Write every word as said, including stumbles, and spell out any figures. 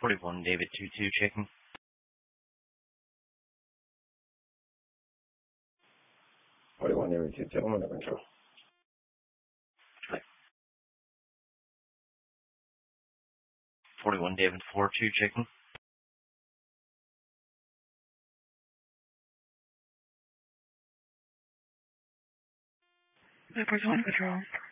forty-one David two two checking. forty-one David two two, I'm under control. forty-one David four two checking. Vipers one control.